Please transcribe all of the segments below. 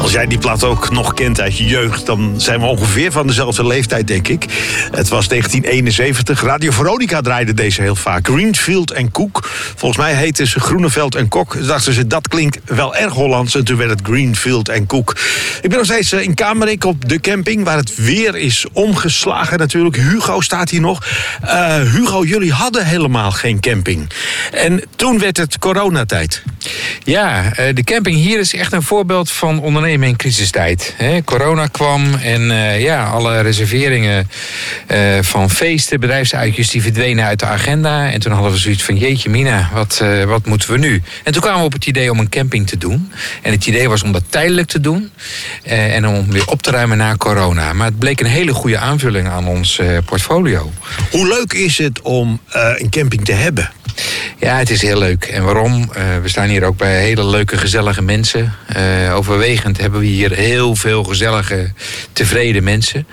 Als jij die plaat ook nog kent uit je jeugd, dan zijn we ongeveer van dezelfde leeftijd, denk ik. Het was 1971. Radio Veronica draaide deze heel vaak. Greenfield en Cook. Volgens mij heette ze Groeneveld en Kok. Dus dachten ze, dat klinkt wel erg Hollands. En toen werd het Greenfield en Cook. Ik ben nog steeds in Kamerik op de camping, waar het weer is omgeslagen natuurlijk. Hugo staat hier nog. Hugo, jullie hadden helemaal geen camping. En toen werd het coronatijd. Ja, de camping hier is echt een voorbeeld van ondernemen in crisistijd. Corona kwam en alle reserveringen van feesten, bedrijfsuitjes, die verdwenen uit de agenda. En toen hadden we zoiets van, jeetje mina, wat moeten we nu? En toen kwamen we op het idee om een camping te doen. En het idee was om dat tijdelijk te doen en om weer op te ruimen na corona. Maar het bleek een hele goede aanvulling aan ons portfolio. Hoe leuk is het om een camping te hebben? Ja, het is heel leuk. En waarom? We staan hier ook bij hele leuke, gezellige mensen. Overwegend hebben we hier heel veel gezellige, tevreden mensen.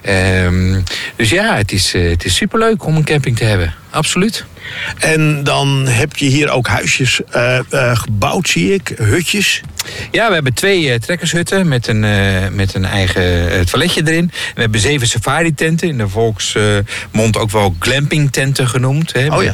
Dus ja, het is superleuk om een camping te hebben. Absoluut. En dan heb je hier ook huisjes gebouwd, zie ik. Hutjes. Ja, we hebben 2 trekkershutten met een eigen toiletje erin. We hebben 7 safari-tenten, in de volksmond ook wel glamping-tenten genoemd.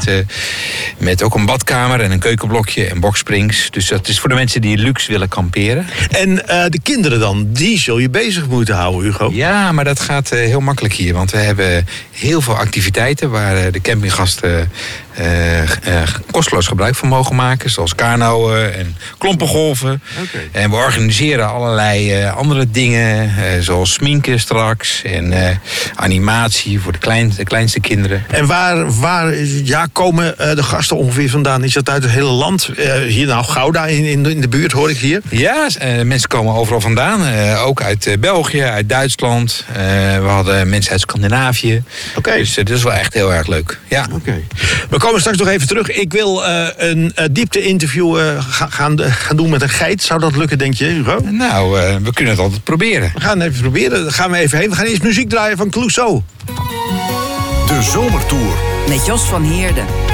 Met ook een badkamer en een keukenblokje en boxsprings. Dus dat is voor de mensen die luxe willen kamperen. En de kinderen dan, die zul je bezig moeten houden, Hugo? Ja, maar dat gaat heel makkelijk hier. Want we hebben heel veel activiteiten waar de campinggasten kosteloos gebruik van mogen maken. Zoals kanoën en klompengolven. Okay. En we organiseren allerlei andere dingen. Zoals sminken straks. En animatie voor de kleinste kinderen. En waar komen de gasten ongeveer vandaan? Is dat uit het hele land? Hier nou Gouda in de buurt, hoor ik hier. Ja, mensen komen overal vandaan. Ook uit België, uit Duitsland. We hadden mensen uit Scandinavië. Okay. Dus dat is wel echt heel erg leuk. Ja. Okay. We komen straks nog even terug. Ik wil een diepte-interview gaan doen met een geit. Zou dat lukken, denk je, Hugo? Nou, we kunnen het altijd proberen. We gaan het even proberen. Dan gaan we even heen. We gaan eerst muziek draaien van Clouseau. De Zomertour. Met Jos van Heerden.